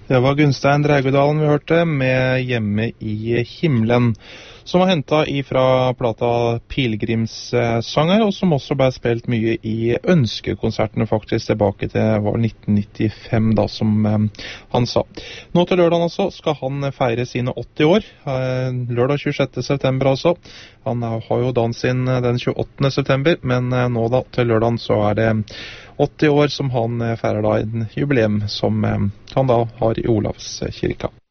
Det var Gunstein Dreigudalen vi hørte med Hjemme i himmelen, som var hentet ifra plata Pilgrimssanger, og som også ble spilt mye i ønskekonsertene faktisk tilbake til var 1995 da, som han sa. Nå til lørdagen altså skal han feire sine 80 år, lørdag 26. september altså. Han har jo dagen sin den 28. september, men nå da til lørdagen så det 80 år som han feirer da en jubileum som han da har i Olavskirka.